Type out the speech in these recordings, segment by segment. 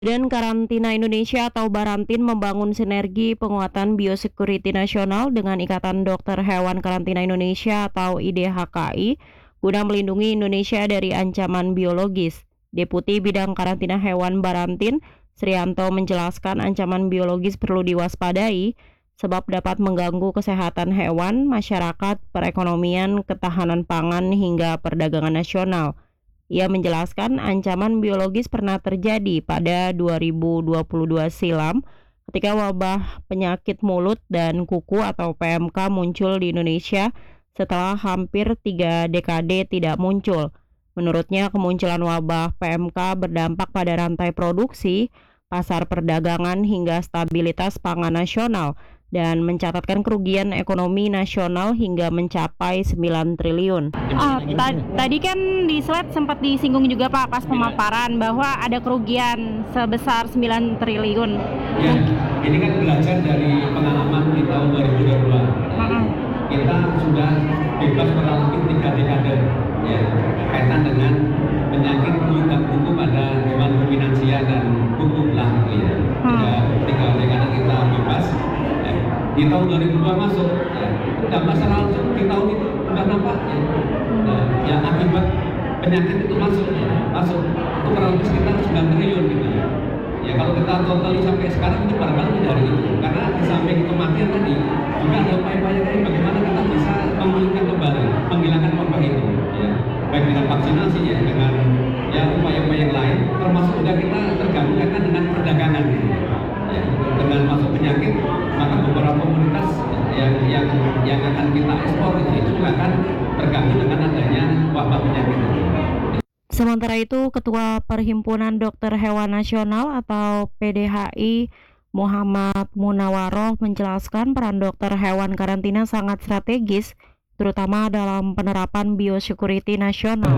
Dan Karantina Indonesia atau Barantin membangun sinergi penguatan biosecurity nasional dengan Ikatan Dokter Hewan Karantina Indonesia atau IDHKI guna melindungi Indonesia dari ancaman biologis. Deputi Bidang Karantina Hewan Barantin, Srianto menjelaskan ancaman biologis perlu diwaspadai sebab dapat mengganggu kesehatan hewan, masyarakat, perekonomian, ketahanan pangan hingga perdagangan nasional. Ia menjelaskan ancaman biologis pernah terjadi pada 2022 silam ketika wabah penyakit mulut dan kuku atau PMK muncul di Indonesia setelah hampir 3 dekade tidak muncul. Menurutnya, kemunculan wabah PMK berdampak pada rantai produksi, pasar perdagangan hingga stabilitas pangan nasional dan mencatatkan kerugian ekonomi nasional hingga mencapai 9 triliun. Tadi kan di slide sempat disinggung juga Pak pas pemaparan bahwa ada kerugian sebesar 9 triliun. Ya, ini kan belajar dari pengalaman di tahun 2022. Kita sudah bebas kurang lebih 3 dekade ya, kaitan dengan penyakit kulit dan kuku pada hewan ruminansia dan kuku lah gitu ya. Tiga dekade kita bebas. Ya. Di tahun 2002 masuk, ya. Dampak secara langsung di tahun itu sudah nampak ya. Yang akibat penyakit itu masuk itu kurang lebih sekitar 9 triliun gitu ya. Ya kalau kita total sampai sekarang itu barangkali dari itu, karena di samping kematian tadi juga ada upaya-upaya tadi bagaimana kita bisa memulihkan kembali, menghilangkan wabah itu, ya baik dengan vaksinasi ya, dengan ya upaya-upaya yang lain, termasuk juga kita tergabung dengan perdagangan, ya dengan masuk penyakit, maka beberapa komunitas yang akan kita ekspor itu juga akan tergabung dengan adanya wabah penyakit itu. Sementara itu, Ketua Perhimpunan Dokter Hewan Nasional atau PDHI Muhammad Munawaroh menjelaskan peran dokter hewan karantina sangat strategis, terutama dalam penerapan biosecurity nasional.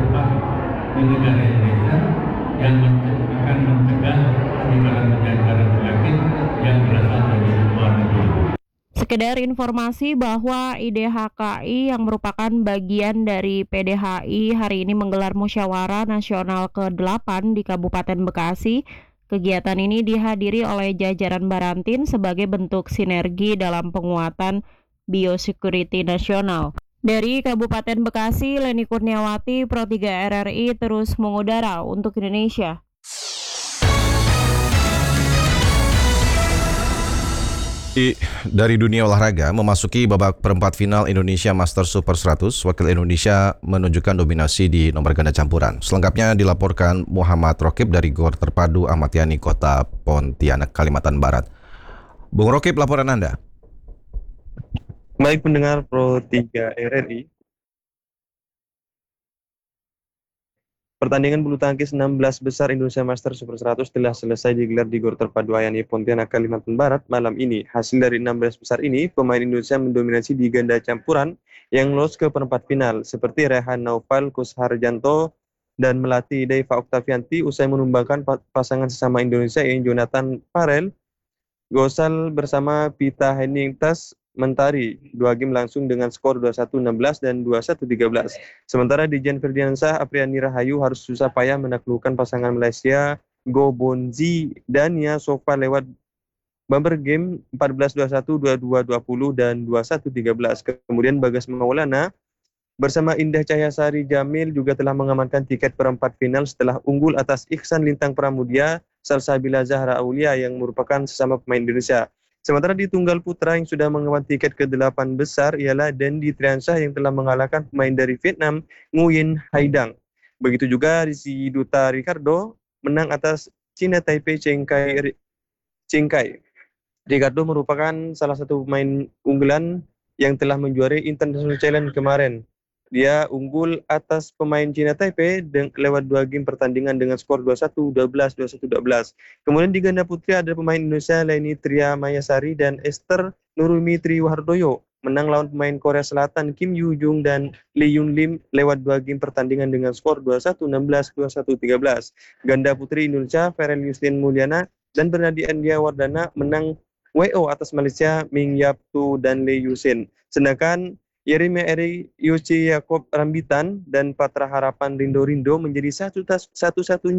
Di negara Indonesia yang akan mencegah penyebaran penyakit yang berasal dari luar negeri. Sekedar informasi bahwa IDHKI yang merupakan bagian dari PDHI hari ini menggelar musyawarah nasional ke-8 di Kabupaten Bekasi. Kegiatan ini dihadiri oleh jajaran Barantin sebagai bentuk sinergi dalam penguatan biosecurity nasional. Dari Kabupaten Bekasi, Leni Kurniawati, Pro 3 RRI terus mengudara untuk Indonesia. Dari dunia olahraga, memasuki babak perempat final Indonesia Masters Super 100, wakil Indonesia menunjukkan dominasi di nomor ganda campuran. Selengkapnya dilaporkan Muhammad Rokib dari Gor Terpadu Ahmad Yani, Kota Pontianak, Kalimantan Barat. Bung Rokib, laporan Anda. Baik pendengar Pro 3 RRI, pertandingan bulu tangkis 16 besar Indonesia Masters Super 100 telah selesai digelar di Gor Terpadu Yani, Pontianak, Kalimantan Barat malam ini. Hasil dari 16 besar ini, pemain Indonesia mendominasi di ganda campuran yang lolos ke perempat final, seperti Rehan Naufal Kusharjanto dan Melati Deiva Oktavianti usai menumbangkan pasangan sesama Indonesia yang Jonathan Farrell Gosal bersama Pita Henningstas Mentari, 2 game langsung dengan skor 21-16 dan 21-13. Sementara di Jan Ferdiansah, Apriani Rahayu harus susah payah menaklukkan pasangan Malaysia Go Bonzi dan Nia Sofa lewat bumper game 14-21, 22-20 dan 21-13. Kemudian Bagas Maulana bersama Indah Cahyasari Jamil juga telah mengamankan tiket perempat final setelah unggul atas Ihsan Lintang Pramudia Salsabila Zahra Aulia yang merupakan sesama pemain Indonesia. Sementara di tunggal putra yang sudah mengaman tiket ke-8 besar ialah Dendi Triansyah yang telah mengalahkan pemain dari Vietnam, Nguyen Haidang. Begitu juga Rizky Duta Ricardo menang atas China Taipei Cheng Kai. Ricardo merupakan salah satu pemain unggulan yang telah menjuarai International Challenge kemarin. Dia unggul atas pemain China Taipei lewat 2 game pertandingan dengan skor 21-12, 21-12. Kemudian di ganda putri ada pemain Indonesia Leni Tria Mayasari dan Esther Nurumi Triwardoyo menang lawan pemain Korea Selatan Kim Yoo Jung dan Lee Yun Lim lewat 2 game pertandingan dengan skor 21-16, 21-13. Ganda putri Indonesia Ferel Yustin Mulyana dan Bernadi Andia Wardana menang WO atas Malaysia Ming Yap Tu dan Lee Yusin. Sedangkan Yeremia Eri Yuci Yakob Rambitan dan Patra Harapan Rindo menjadi satu-satunya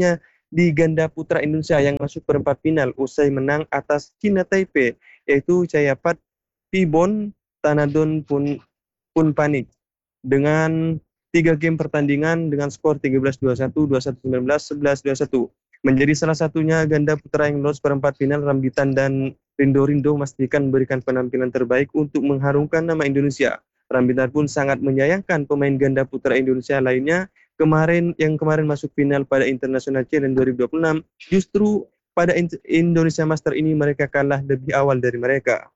di ganda putra Indonesia yang masuk perempat final usai menang atas China Taipei, yaitu Chayapat Pibon Tanadon Punpanik dengan 3 game pertandingan dengan skor 13-21, 21-19, 11-21. Menjadi salah satunya ganda putra yang lolos perempat final. Rambitan dan Rindo memastikan memberikan penampilan terbaik untuk mengharumkan nama Indonesia. Rambitan pun sangat menyayangkan pemain ganda putra Indonesia lainnya yang kemarin masuk final pada International Challenge 2026. Justru pada Indonesia Master ini mereka kalah lebih awal dari mereka.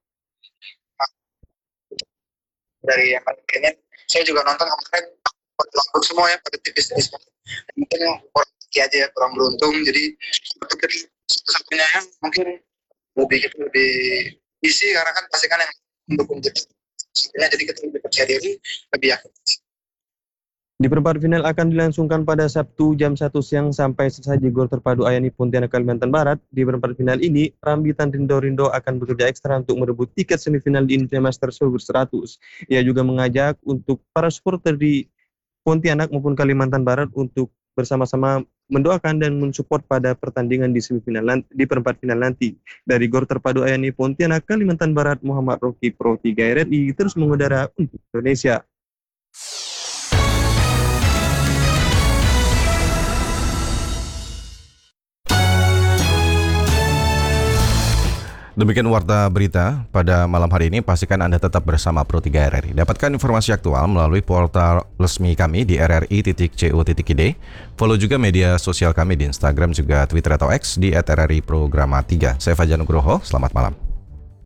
Dari yang kayaknya saya juga nonton kemarin langsung semua ya pada tipis-tipis, mungkin orang aja ya kurang beruntung, jadi satu-satunya yang mungkin lebih isi karena kan pasti kan yang mendukung kita sebenarnya, jadi kita lebih percaya diri, lebih yakin. Di perempat final akan dilangsungkan pada Sabtu jam 1 siang sampai selesai di Gor Terpadu Ayani Pontianak, Kalimantan Barat. Di perempat final ini, Rambitan Rindo akan bekerja ekstra untuk merebut tiket semifinal di Indonesia Master Super 100. Ia juga mengajak untuk para supporter di Pontianak maupun Kalimantan Barat untuk bersama-sama mendoakan dan mensupport pada pertandingan di di perempat final nanti. Dari Gor Terpadu Ayani Pontianak, Kalimantan Barat, Muhammad Rocky, Pro 3 RRI terus mengudara untuk Indonesia. Demikian warta berita pada malam hari ini. Pastikan Anda tetap bersama Pro 3 RRI. Dapatkan informasi aktual melalui portal resmi kami di rri.co.id. Follow juga media sosial kami di Instagram juga Twitter atau X di @rri Programa 3. Saya Fajar Nugroho, selamat malam.